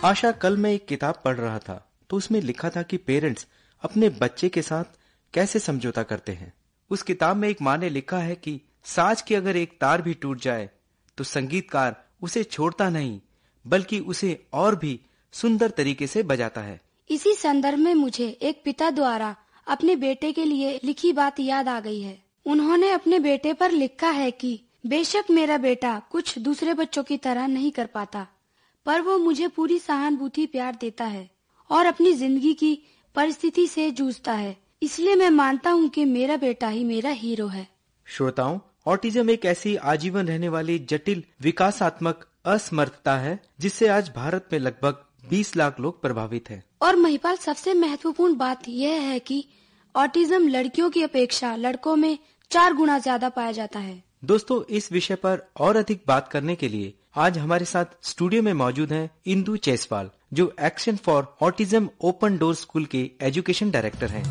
आशा, कल मैं एक किताब पढ़ रहा था तो उसमें लिखा था कि पेरेंट्स अपने बच्चे के साथ कैसे समझौता करते हैं। उस किताब में एक माँ ने लिखा है कि साज की अगर एक तार भी टूट जाए तो संगीतकार उसे छोड़ता नहीं, बल्कि उसे और भी सुंदर तरीके से बजाता है। इसी संदर्भ में मुझे एक पिता द्वारा अपने बेटे के लिए लिखी बात याद आ गई है। उन्होंने अपने बेटे पर लिखा है कि बेशक मेरा बेटा कुछ दूसरे बच्चों की तरह नहीं कर पाता, पर वो मुझे पूरी सहानुभूति प्यार देता है और अपनी जिंदगी की परिस्थिति से जूझता है। इसलिए मैं मानता हूँ कि मेरा बेटा ही मेरा हीरो है। श्रोताओं, ऑटिज्म एक ऐसी आजीवन रहने वाली जटिल विकासात्मक असमर्थता है जिससे आज भारत में लगभग 20 लाख लोग प्रभावित हैं। और महिपाल, सबसे महत्वपूर्ण बात यह है कि ऑटिज्म लड़कियों की अपेक्षा लड़कों में 4 गुना ज्यादा पाया जाता है। दोस्तों, इस विषय पर और अधिक बात करने के लिए आज हमारे साथ स्टूडियो में मौजूद हैं इंदु चेसवाल, जो action for autism open door school के एजुकेशन डायरेक्टर हैं।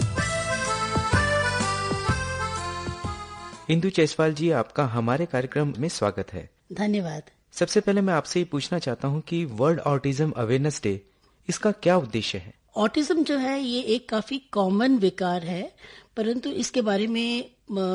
इंदु चेसवाल जी, आपका हमारे कार्यक्रम में स्वागत है। धन्यवाद। सबसे पहले मैं आपसे ये पूछना चाहता हूँ कि वर्ल्ड ऑटिज्म अवेयरनेस डे, इसका क्या उद्देश्य है? ऑटिज्म जो है ये एक काफी कॉमन विकार है, परंतु इसके बारे में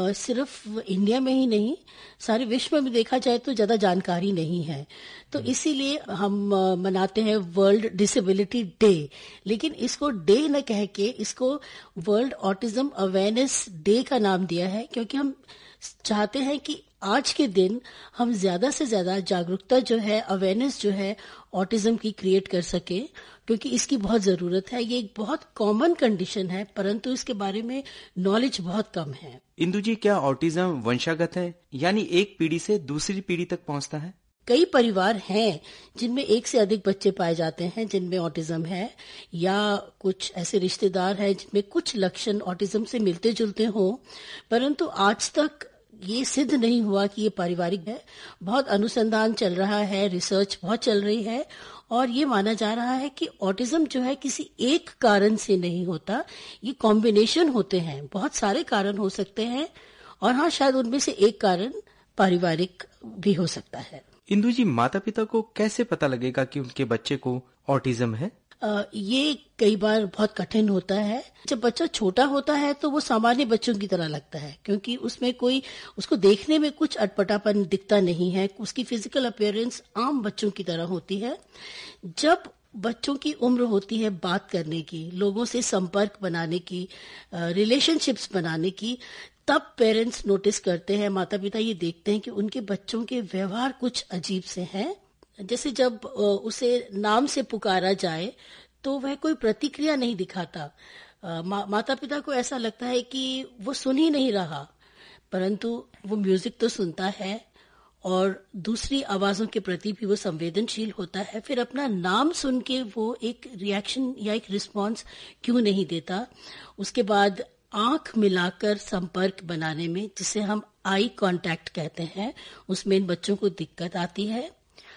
सिर्फ इंडिया में ही नहीं, सारे विश्व में भी देखा जाए तो ज्यादा जानकारी नहीं है। तो इसीलिए हम मनाते हैं वर्ल्ड डिसेबिलिटी डे, लेकिन इसको डे न कह के इसको वर्ल्ड ऑटिज्म अवेयरनेस डे का नाम दिया है, क्योंकि हम चाहते हैं कि आज के दिन हम ज्यादा से ज्यादा जागरूकता जो है, अवेयरनेस जो है ऑटिज्म की क्रिएट कर सके, क्योंकि इसकी बहुत जरूरत है। ये एक बहुत कॉमन कंडीशन है, परंतु इसके बारे में नॉलेज बहुत कम है। इंदु जी, क्या ऑटिज्म वंशागत है, यानी एक पीढ़ी से दूसरी पीढ़ी तक पहुंचता है? कई परिवार हैं जिनमें एक से अधिक बच्चे पाए जाते हैं जिनमें ऑटिज्म है, या कुछ ऐसे रिश्तेदार हैं जिनमें कुछ लक्षण ऑटिज्म से मिलते जुलते हों, परंतु आज तक ये सिद्ध नहीं हुआ कि ये पारिवारिक है। बहुत अनुसंधान चल रहा है, रिसर्च बहुत चल रही है, और ये माना जा रहा है कि ऑटिज्म जो है किसी एक कारण से नहीं होता, ये कॉम्बिनेशन होते हैं, बहुत सारे कारण हो सकते हैं, और हाँ, शायद उनमें से एक कारण पारिवारिक भी हो सकता है। इंदु जी, माता पिता को कैसे पता लगेगा कि उनके बच्चे को ऑटिज्म है? ये कई बार बहुत कठिन होता है। जब बच्चा छोटा होता है तो वो सामान्य बच्चों की तरह लगता है, क्योंकि उसमें कोई, उसको देखने में कुछ अटपटापन दिखता नहीं है, उसकी फिजिकल अपीयरेंस आम बच्चों की तरह होती है। जब बच्चों की उम्र होती है बात करने की, लोगों से संपर्क बनाने की, रिलेशनशिप्स बनाने की, तब पेरेंट्स नोटिस करते हैं, माता पिता ये देखते हैं कि उनके बच्चों के व्यवहार कुछ अजीब से हैं। जैसे जब उसे नाम से पुकारा जाए तो वह कोई प्रतिक्रिया नहीं दिखाता। माता पिता को ऐसा लगता है कि वो सुन ही नहीं रहा, परंतु वो म्यूजिक तो सुनता है और दूसरी आवाजों के प्रति भी वो संवेदनशील होता है। फिर अपना नाम सुन के वो एक रिएक्शन या एक रिस्पॉन्स क्यों नहीं देता? उसके बाद आंख मिलाकर संपर्क बनाने में, जिसे हम आई कांटेक्ट कहते हैं, उसमें इन बच्चों को दिक्कत आती है।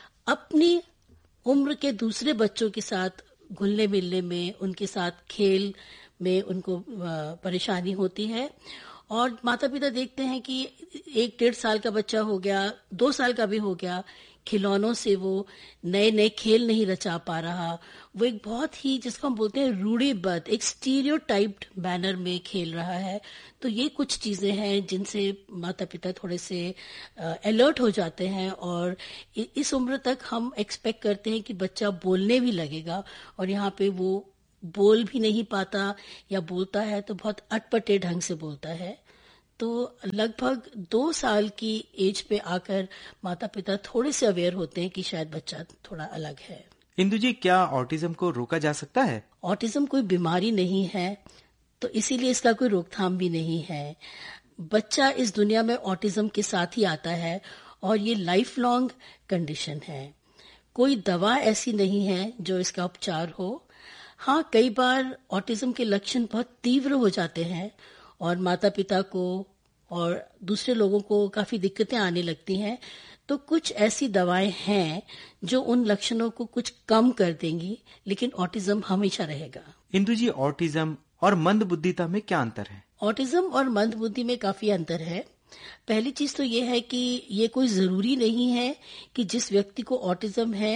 अपनी उम्र के दूसरे बच्चों के साथ घुलने मिलने में, उनके साथ खेल में उनको परेशानी होती है। और माता पिता देखते हैं कि 1-1.5 साल का बच्चा हो गया, 2 साल का भी हो गया, खिलौनों से वो नए नए खेल नहीं रचा पा रहा, वो एक बहुत ही, जिसको हम बोलते हैं रूढ़िबद्ध, एक स्टीरियोटाइप्ड मैनर में खेल रहा है। तो ये कुछ चीजें हैं जिनसे माता पिता थोड़े से अलर्ट हो जाते हैं, और इस उम्र तक हम एक्सपेक्ट करते हैं कि बच्चा बोलने भी लगेगा, और यहाँ पे वो बोल भी नहीं पाता, या बोलता है तो बहुत अटपटे ढंग से बोलता है। तो लगभग 2 साल की एज पे आकर माता पिता थोड़े से अवेयर होते हैं कि शायद बच्चा थोड़ा अलग है। इंदु जी, क्या ऑटिज्म को रोका जा सकता है? ऑटिज्म कोई बीमारी नहीं है, तो इसीलिए इसका कोई रोकथाम भी नहीं है। बच्चा इस दुनिया में ऑटिज्म के साथ ही आता है, और ये लाइफ लॉन्ग कंडीशन है। कोई दवा ऐसी नहीं है जो इसका उपचार हो। हाँ, कई बार ऑटिज्म के लक्षण बहुत तीव्र हो जाते हैं और माता पिता को और दूसरे लोगों को काफी दिक्कतें आने लगती हैं, तो कुछ ऐसी दवाएं हैं जो उन लक्षणों को कुछ कम कर देंगी, लेकिन ऑटिज्म हमेशा रहेगा। इंदु जी, ऑटिज्म और मंदबुद्धिता में क्या अंतर है? ऑटिज्म और मंदबुद्धि में काफी अंतर है। पहली चीज तो ये है कि ये कोई जरूरी नहीं है कि जिस व्यक्ति को ऑटिज्म है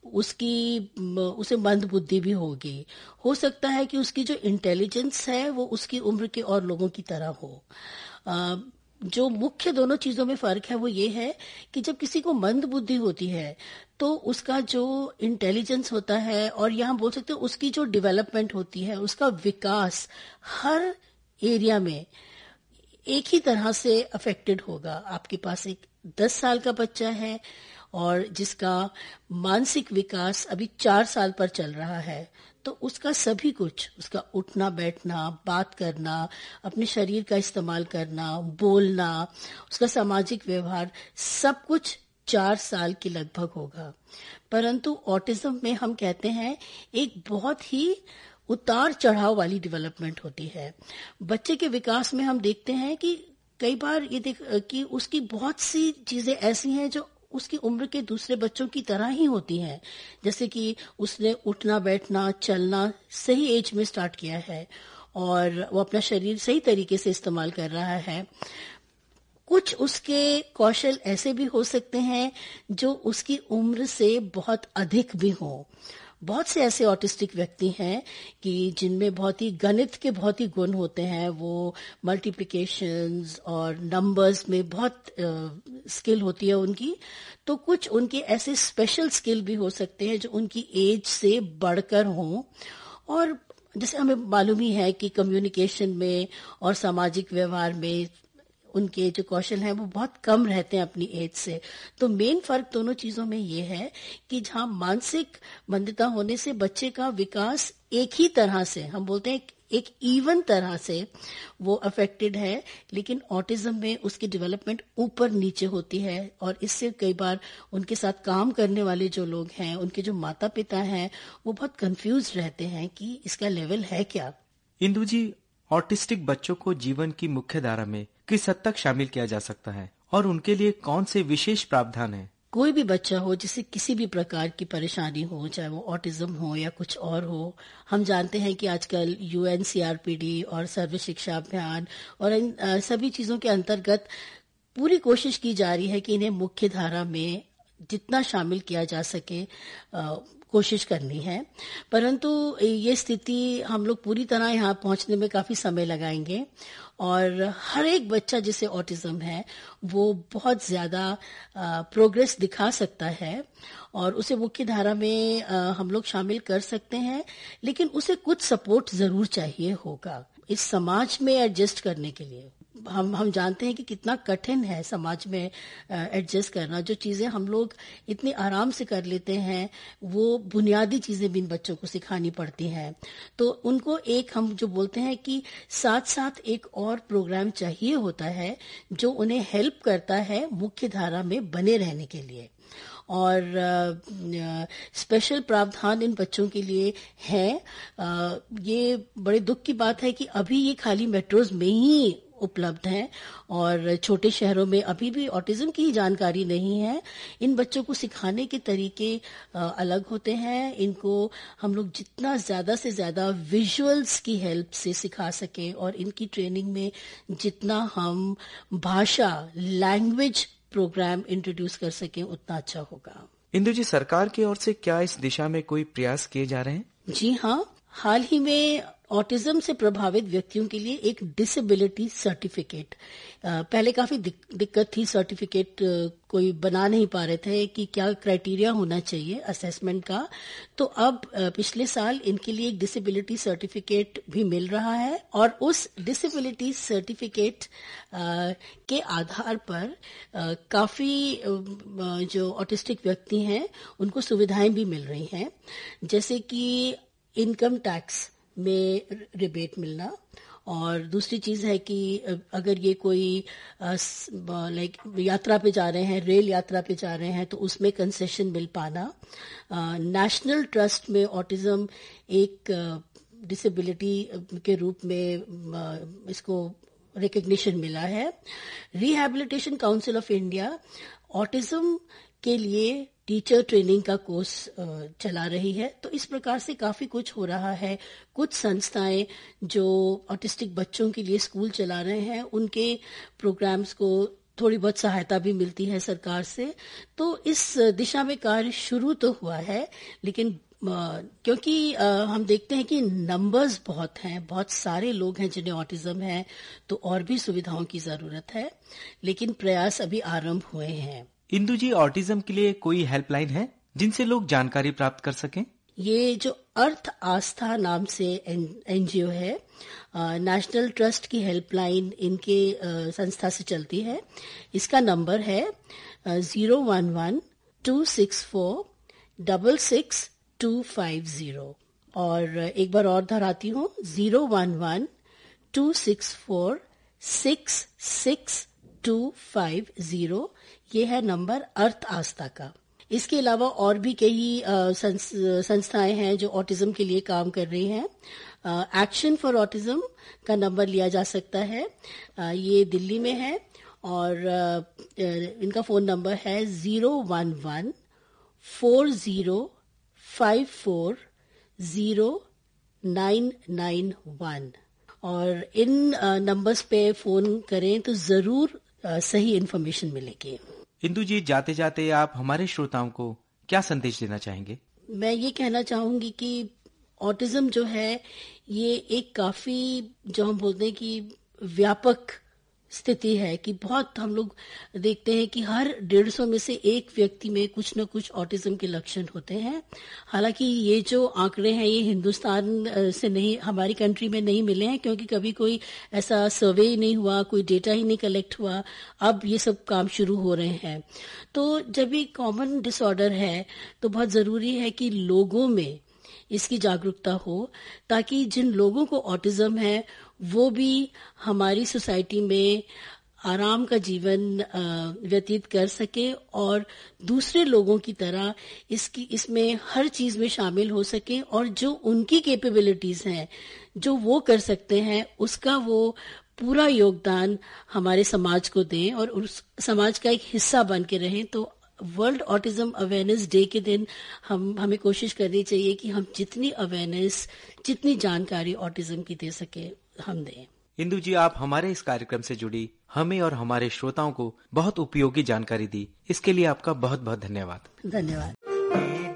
उसे मंद बुद्धि भी होगी। हो सकता है कि उसकी जो इंटेलिजेंस है वो उसकी उम्र के और लोगों की तरह हो। जो मुख्य दोनों चीजों में फर्क है वो ये है कि जब किसी को मंद बुद्धि होती है तो उसका जो इंटेलिजेंस होता है और यहाँ बोल सकते हैं उसकी जो डेवलपमेंट होती है, उसका विकास हर एरिया में एक ही तरह से अफेक्टेड होगा। आपके पास एक 10 साल का बच्चा है और जिसका मानसिक विकास अभी 4 साल पर चल रहा है, तो उसका सभी कुछ, उसका उठना बैठना, बात करना, अपने शरीर का इस्तेमाल करना, बोलना, उसका सामाजिक व्यवहार, सब कुछ 4 साल के लगभग होगा। परंतु ऑटिज्म में हम कहते हैं एक बहुत ही उतार चढ़ाव वाली डेवलपमेंट होती है। बच्चे के विकास में हम देखते हैं कि कई बार कि उसकी बहुत सी चीजें ऐसी हैं जो उसकी उम्र के दूसरे बच्चों की तरह ही होती हैं। जैसे कि उसने उठना बैठना चलना सही एज में स्टार्ट किया है और वो अपना शरीर सही तरीके से इस्तेमाल कर रहा है। कुछ उसके कौशल ऐसे भी हो सकते हैं जो उसकी उम्र से बहुत अधिक भी हों। बहुत से ऐसे ऑटिस्टिक व्यक्ति हैं कि जिनमें बहुत ही गणित के बहुत ही गुण होते हैं, वो मल्टीप्लिकेशंस और नंबर्स में बहुत स्किल होती है उनकी। तो कुछ उनके ऐसे स्पेशल स्किल भी हो सकते हैं जो उनकी एज से बढ़कर हों। और जैसे हमें मालूम ही है कि कम्युनिकेशन में और सामाजिक व्यवहार में उनके जो कौशल हैं वो बहुत कम रहते हैं अपनी एज से। तो मेन फर्क दोनों चीजों में ये है कि जहां मानसिक मंदता होने से बच्चे का विकास एक ही तरह से, हम बोलते हैं एक इवन तरह से वो अफेक्टेड है, लेकिन ऑटिज्म में उसकी डेवलपमेंट ऊपर नीचे होती है। और इससे कई बार उनके साथ काम करने वाले जो लोग हैं, उनके जो माता पिता हैं, वो बहुत कंफ्यूज रहते हैं कि इसका लेवल है क्या। इंदु जी, ऑटिस्टिक बच्चों को जीवन की मुख्य धारा में किस हद तक शामिल किया जा सकता है और उनके लिए कौन से विशेष प्रावधान हैं? कोई भी बच्चा हो जिसे किसी भी प्रकार की परेशानी हो, चाहे वो ऑटिज्म हो या कुछ और हो, हम जानते हैं कि आजकल UNCRPD और सर्व शिक्षा अभियान और इन सभी चीजों के अंतर्गत पूरी कोशिश की जा रही है कि इन्हें मुख्य धारा में जितना शामिल किया जा सके कोशिश करनी है। परंतु ये स्थिति हम लोग पूरी तरह यहाँ पहुंचने में काफी समय लगाएंगे और हर एक बच्चा जिसे ऑटिज्म है वो बहुत ज्यादा प्रोग्रेस दिखा सकता है और उसे मुख्य धारा में हम लोग शामिल कर सकते हैं, लेकिन उसे कुछ सपोर्ट जरूर चाहिए होगा इस समाज में एडजस्ट करने के लिए। हम जानते हैं कि कितना कठिन है समाज में एडजस्ट करना। जो चीजें हम लोग इतनी आराम से कर लेते हैं वो बुनियादी चीजें भी इन बच्चों को सिखानी पड़ती हैं। तो उनको एक, हम जो बोलते हैं कि साथ साथ एक और प्रोग्राम चाहिए होता है जो उन्हें हेल्प करता है मुख्य धारा में बने रहने के लिए। और स्पेशल प्रावधान इन बच्चों के लिए है। ये बड़े दुख की बात है कि अभी ये खाली मेट्रोज में ही उपलब्ध हैं और छोटे शहरों में अभी भी ऑटिज्म की जानकारी नहीं है। इन बच्चों को सिखाने के तरीके अलग होते हैं। इनको हम लोग जितना ज्यादा से ज्यादा विजुअल्स की हेल्प से सिखा सके और इनकी ट्रेनिंग में जितना हम भाषा, लैंग्वेज प्रोग्राम इंट्रोड्यूस कर सकें उतना अच्छा होगा। इंदु जी, सरकार की ओर से क्या इस दिशा में कोई प्रयास किए जा रहे हैं? जी हाँ, हाल ही में ऑटिज्म से प्रभावित व्यक्तियों के लिए एक डिसेबिलिटी सर्टिफिकेट, पहले काफी दिक्कत थी, सर्टिफिकेट कोई बना नहीं पा रहे थे कि क्या क्राइटेरिया होना चाहिए असेसमेंट का। तो अब पिछले साल इनके लिए एक डिसेबिलिटी सर्टिफिकेट भी मिल रहा है और उस डिसेबिलिटी सर्टिफिकेट के आधार पर काफी जो ऑटिस्टिक व्यक्ति हैं उनको सुविधाएं भी मिल रही हैं, जैसे कि इनकम टैक्स में रिबेट मिलना। और दूसरी चीज है कि अगर ये कोई यात्रा पे जा रहे हैं, रेल यात्रा पे जा रहे हैं, तो उसमें कंसेशन मिल पाना। नेशनल ट्रस्ट में ऑटिज्म एक डिसेबिलिटी के रूप में इसको रिकग्निशन मिला है। Rehabilitation council of India autism के लिए टीचर ट्रेनिंग का कोर्स चला रही है। तो इस प्रकार से काफी कुछ हो रहा है। कुछ संस्थाएं जो ऑटिस्टिक बच्चों के लिए स्कूल चला रहे हैं, उनके प्रोग्राम्स को थोड़ी बहुत सहायता भी मिलती है सरकार से। तो इस दिशा में कार्य शुरू तो हुआ है, लेकिन क्योंकि हम देखते हैं कि नंबर्स बहुत हैं, बहुत सारे लोग हैं जिन्हें ऑटिज्म है, तो और भी सुविधाओं की जरूरत है, लेकिन प्रयास अभी आरंभ हुए हैं। इंदु जी, ऑटिज्म के लिए कोई हेल्पलाइन है जिनसे लोग जानकारी प्राप्त कर सकें? ये जो अर्थ आस्था नाम से एनजीओ है, नेशनल ट्रस्ट की हेल्पलाइन इनके संस्था से चलती है। इसका नंबर है 011-264-66250। और एक बार और दोहराती हूँ, 011-264-66250। ये है नंबर अर्थ आस्था का। इसके अलावा और भी कई संस्थाएं हैं जो ऑटिज्म के लिए काम कर रही हैं। एक्शन फॉर ऑटिज्म का नंबर लिया जा सकता है, ये दिल्ली में है, और इनका फोन नंबर है 011-404-0991। और इन नंबर्स पे फोन करें तो जरूर सही इन्फॉर्मेशन मिलेगी। इंदु जी, जाते जाते आप हमारे श्रोताओं को क्या संदेश देना चाहेंगे? मैं ये कहना चाहूंगी कि ऑटिज्म जो है ये एक काफी, जो हम बोलते हैं कि व्यापक स्थिति है, कि बहुत हम लोग देखते हैं कि हर 150 में से एक व्यक्ति में कुछ न कुछ ऑटिज्म के लक्षण होते हैं। हालांकि ये जो आंकड़े हैं ये हिंदुस्तान से नहीं, हमारी कंट्री में नहीं मिले हैं, क्योंकि कभी कोई ऐसा सर्वे ही नहीं हुआ, कोई डेटा ही नहीं कलेक्ट हुआ। अब ये सब काम शुरू हो रहे हैं। तो जब ये कॉमन डिसऑर्डर है तो बहुत जरूरी है कि लोगों में इसकी जागरूकता हो, ताकि जिन लोगों को ऑटिज्म है वो भी हमारी सोसाइटी में आराम का जीवन व्यतीत कर सके और दूसरे लोगों की तरह इसमें हर चीज में शामिल हो सके, और जो उनकी कैपेबिलिटीज हैं, जो वो कर सकते हैं, उसका वो पूरा योगदान हमारे समाज को दें और उस समाज का एक हिस्सा बन के रहें। तो वर्ल्ड ऑटिज्म अवेयरनेस डे के दिन हमें कोशिश करनी चाहिए कि हम जितनी अवेयरनेस, जितनी जानकारी ऑटिज्म की दे सके हम दें। इंदु जी, आप हमारे इस कार्यक्रम से जुड़ी हमें और हमारे श्रोताओं को बहुत उपयोगी जानकारी दी, इसके लिए आपका बहुत बहुत धन्यवाद। धन्यवाद।